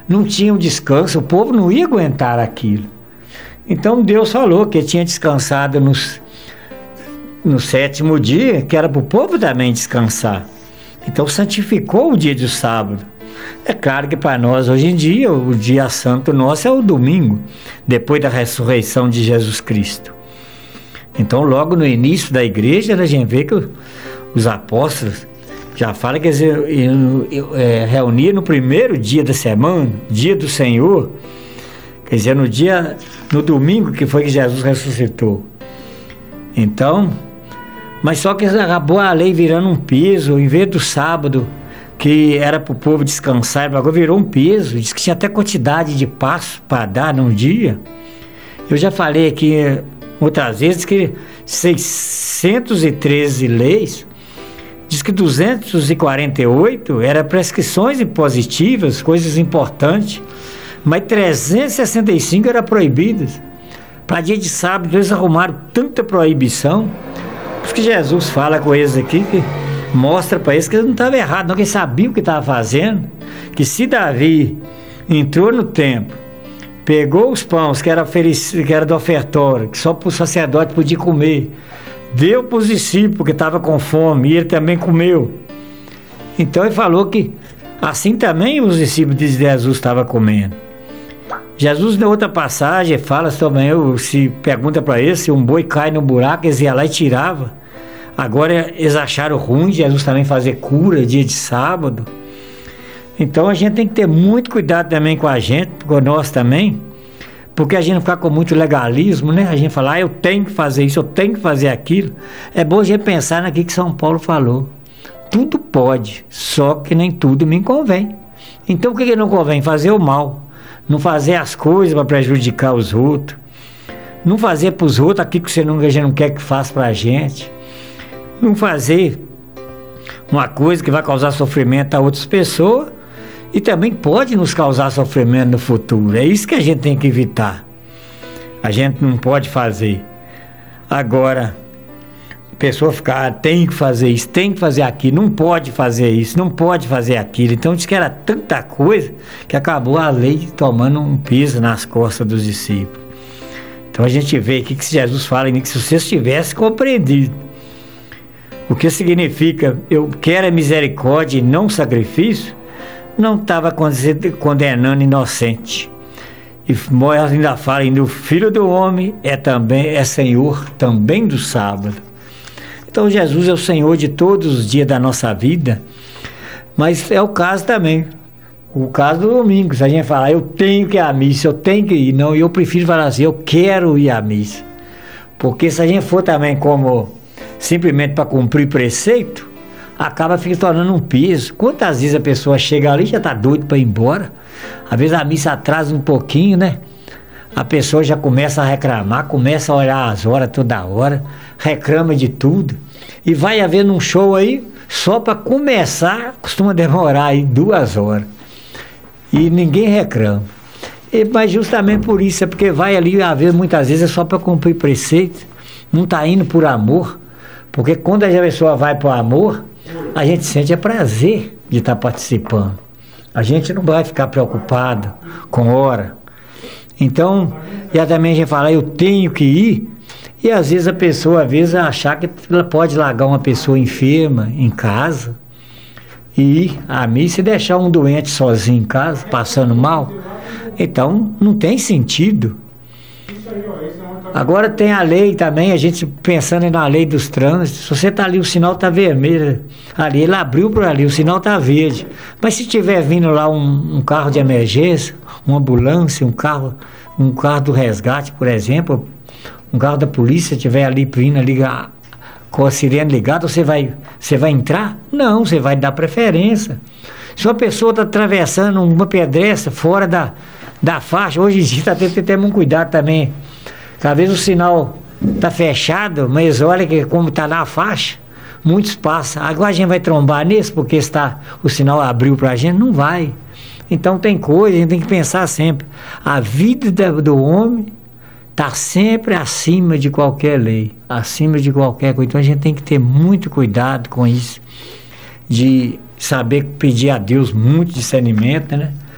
não tinham descanso, o povo não ia aguentar aquilo. Então Deus falou que tinha descansado no sétimo dia, que era para o povo também descansar. Então santificou o dia do sábado. É claro que para nós hoje em dia, o dia santo nosso é o domingo, depois da ressurreição de Jesus Cristo. Então logo no início da igreja, a gente vê que os apóstolos já falam que eles reuniam no primeiro dia da semana, dia do Senhor, quer dizer, no domingo que foi que Jesus ressuscitou. Então, mas só que acabou a lei virando um peso, em vez do sábado, que era para o povo descansar, agora virou um peso. Diz que tinha até quantidade de passo para dar num dia. Eu já falei aqui outras vezes que 613 leis, diz que 248 eram prescrições impositivas, coisas importantes, mas 365 eram proibidas. Para dia de sábado eles arrumaram tanta proibição. Por isso que Jesus fala com eles aqui, que mostra para eles que eles não estavam errados, não, que eles sabiam o que estavam fazendo, que se Davi entrou no templo, pegou os pães que era do ofertório, que só para o sacerdote podia comer, deu para os discípulos que estavam com fome, e ele também comeu. Então ele falou que assim também os discípulos de Jesus estavam comendo. Jesus, na outra passagem, fala também, se pergunta para eles se um boi cai no buraco, eles iam lá e tiravam. Agora eles acharam ruim Jesus também fazer cura dia de sábado. Então a gente tem que ter muito cuidado também com a gente, com nós também, porque a gente não ficar com muito legalismo, né? A gente fala, eu tenho que fazer isso, eu tenho que fazer aquilo. É bom a gente pensar naquilo que São Paulo falou. Tudo pode, só que nem tudo me convém. Então o que não convém? Fazer o mal. Não fazer as coisas para prejudicar os outros. Não fazer para os outros aquilo que a gente não quer que faça para a gente. Não fazer uma coisa que vai causar sofrimento a outras pessoas e também pode nos causar sofrimento no futuro. É isso que a gente tem que evitar. A gente não pode fazer. Agora, a pessoa ficar, tem que fazer isso, tem que fazer aquilo, não pode fazer isso, não pode fazer aquilo. Então diz que era tanta coisa que acabou a lei tomando um peso nas costas dos discípulos. Então a gente vê aqui que Jesus fala que se vocês tivessem compreendido o que significa eu quero a misericórdia e não sacrifício, não estava condenando inocente. E ainda fala, o Filho do Homem é Senhor também do sábado. Então Jesus é o Senhor de todos os dias da nossa vida, mas é o caso também, o caso do domingo. Se a gente falar, eu tenho que ir à missa, eu tenho que ir, não, eu prefiro falar assim, eu quero ir à missa. Porque se a gente for também como simplesmente para cumprir preceito, acaba se tornando um peso. Quantas vezes a pessoa chega ali e já está doido para ir embora? Às vezes a missa atrasa um pouquinho, né? A pessoa já começa a reclamar, começa a olhar as horas toda hora, reclama de tudo. E vai haver um show aí, só para começar, costuma demorar aí 2 horas. E ninguém reclama. Mas justamente por isso, é porque vai ali haver muitas vezes é só para cumprir preceito, não está indo por amor. Porque quando a pessoa vai por amor, a gente sente prazer de estar participando. A gente não vai ficar preocupado com hora. Então, e também a gente fala, eu tenho que ir, e às vezes a pessoa, achar que ela pode largar uma pessoa enferma em casa e ir à missa e deixar um doente sozinho em casa, passando mal. Então, não tem sentido. Agora tem a lei também, a gente pensando na lei dos trânsitos. Se você está ali, o sinal está vermelho, ali, ele abriu por ali, o sinal está verde. Mas se tiver vindo lá um carro de emergência, uma ambulância, um carro do resgate, por exemplo, um carro da polícia estiver ali vindo ali com a sirene ligada, você vai entrar? Não, você vai dar preferência. Se uma pessoa está atravessando uma pedestre fora da faixa, hoje em dia está tendo que ter muito cuidado também. Às vezes o sinal está fechado, mas olha que como está na faixa, muitos passam. Agora a gente vai trombar nisso porque o sinal abriu para a gente? Não vai. Então tem coisa, a gente tem que pensar sempre. A vida do homem está sempre acima de qualquer lei, acima de qualquer coisa. Então a gente tem que ter muito cuidado com isso, de saber pedir a Deus muito discernimento, né?